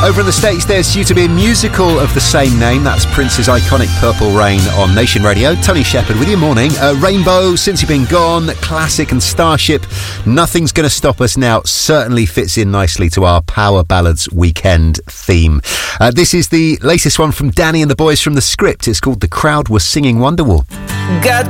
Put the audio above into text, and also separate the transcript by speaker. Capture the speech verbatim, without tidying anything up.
Speaker 1: Over in the States, there's due to be a musical of the same name. That's Prince's iconic Purple Rain on Nation Radio. Tony Shepherd with you. Morning. Uh, Rainbow, Since You've Been Gone, Classic and Starship. Nothing's Gonna Stop Us Now certainly fits in nicely to our Power Ballads weekend theme. Uh, this is the latest one from Danny and the boys from The Script. It's called The Crowd Was Singing Wonderwall.
Speaker 2: Got